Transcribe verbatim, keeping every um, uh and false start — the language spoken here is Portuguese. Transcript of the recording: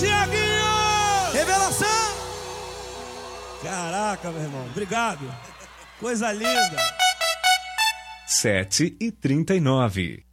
Tiaguinho! Revelação! Caraca, meu irmão. Obrigado. Coisa linda. sete e trinta e nove.